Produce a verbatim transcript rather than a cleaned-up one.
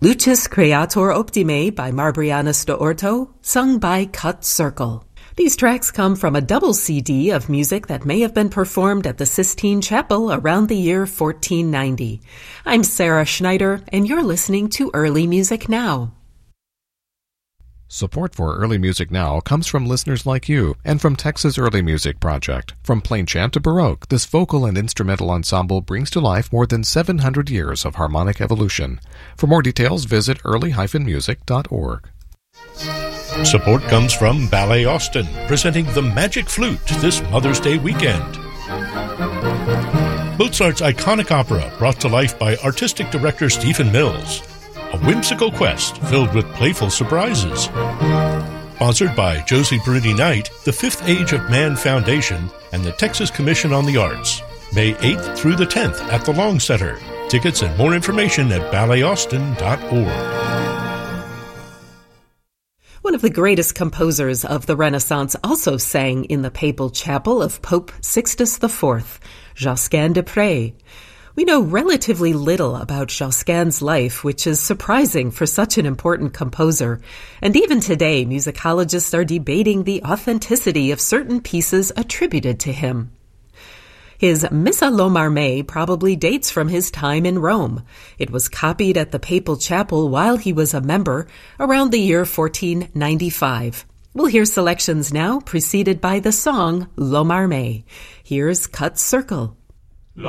Lucis Creator Optime by Marbrianus de Orto, sung by Cut Circle. These tracks come from a double C D of music that may have been performed at the Sistine Chapel around the year fourteen ninety. I'm Sarah Schneider, and you're listening to Early Music Now. Support for Early Music Now comes from listeners like you and from Texas Early Music Project. From plain chant to Baroque, this vocal and instrumental ensemble brings to life more than seven hundred years of harmonic evolution. For more details, visit early dash music dot org. Support comes from Ballet Austin, presenting The Magic Flute this Mother's Day weekend. Mozart's iconic opera brought to life by artistic director Stephen Mills. A whimsical quest filled with playful surprises. Sponsored by Josie Bruni Knight, the Fifth Age of Man Foundation, and the Texas Commission on the Arts. May eighth through the tenth at the Long Center. Tickets and more information at ballet austin dot org. One of the greatest composers of the Renaissance also sang in the papal chapel of Pope Sixtus the Fourth, Josquin des Prez. We know relatively little about Josquin's life, which is surprising for such an important composer. And even today, musicologists are debating the authenticity of certain pieces attributed to him. His Missa Lomarme probably dates from his time in Rome. It was copied at the papal chapel while he was a member around the year fourteen ninety-five. We'll hear selections now, preceded by the song Lomarme. Here's Cut Circle.